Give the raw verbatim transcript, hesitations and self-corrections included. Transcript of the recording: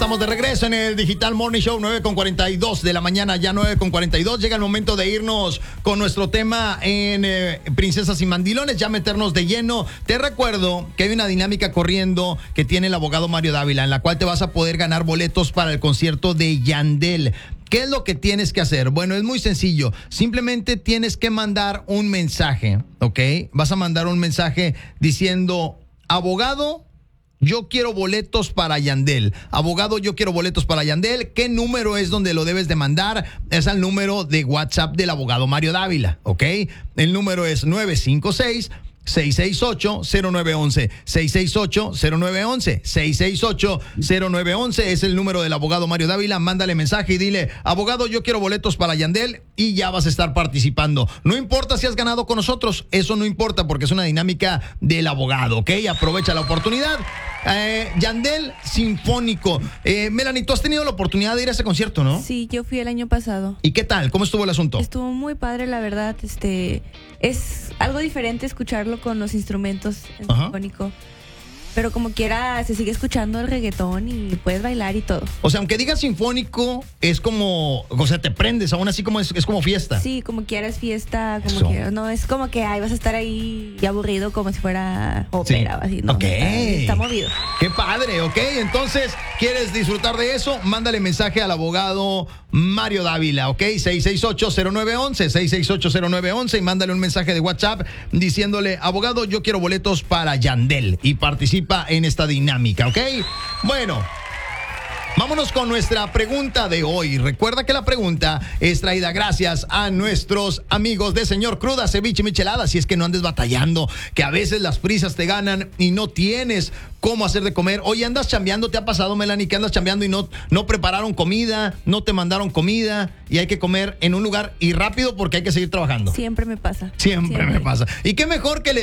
estamos de regreso en el Digital Morning Show, nueve con cuarenta y dos de la mañana, ya nueve con cuarenta y dos. Llega el momento de irnos con nuestro tema en eh, Princesas y Mandilones, ya meternos de lleno. Te recuerdo que hay una dinámica corriendo que tiene el abogado Mario Dávila, en la cual te vas a poder ganar boletos para el concierto de Yandel. ¿Qué es lo que tienes que hacer? Bueno, es muy sencillo. Simplemente tienes que mandar un mensaje, ¿ok? Vas a mandar un mensaje diciendo, abogado, yo quiero boletos para Yandel. Abogado, yo quiero boletos para Yandel. ¿Qué número es donde lo debes de mandar? Es al número de WhatsApp del abogado Mario Dávila, ¿ok? El número es nueve cinco seis, seis seis ocho, cero nueve once. seis seis ocho, cero nueve once. seis seis ocho, cero nueve once es el número del abogado Mario Dávila. Mándale mensaje y dile, abogado, yo quiero boletos para Yandel, y ya vas a estar participando. No importa si has ganado con nosotros, eso no importa porque es una dinámica del abogado, ¿ok? Aprovecha la oportunidad. Eh, Yandel Sinfónico. Eh, Melanie, tú has tenido la oportunidad de ir a ese concierto, ¿no? Sí, yo fui el año pasado. ¿Y qué tal? ¿Cómo estuvo el asunto? Estuvo muy padre, la verdad. Este, es algo diferente escucharlo con los instrumentos en Ajá. sinfónico. Pero como quiera, se sigue escuchando el reggaetón y puedes bailar y todo. O sea, aunque digas sinfónico, es como, o sea, te prendes, aún así como es, es como fiesta. Sí, como quieras fiesta, como Eso. quieras. No es como que ay, vas a estar ahí y aburrido como si fuera ópera Sí. o así. No, Ok. está, está movido. Qué padre, ok. Entonces, ¿quieres disfrutar de eso? Mándale mensaje al abogado Mario Dávila, ok. seis seis ocho, cero nueve once. seis seis ocho, cero nueve once. Y mándale un mensaje de WhatsApp diciéndole, abogado, yo quiero boletos para Yandel. Y participa en esta dinámica, ¿ok? Bueno, vámonos con nuestra pregunta de hoy. Recuerda que la pregunta es traída gracias a nuestros amigos de Señor Cruda, Ceviche y Michelada. Si es que no andes batallando, que a veces las prisas te ganan y no tienes cómo hacer de comer. Oye, andas chambeando, ¿te ha pasado, Melanie, que andas chambeando y no, no prepararon comida, no te mandaron comida y hay que comer en un lugar y rápido porque hay que seguir trabajando? Siempre me pasa. Siempre, Siempre. me pasa. Y qué mejor que le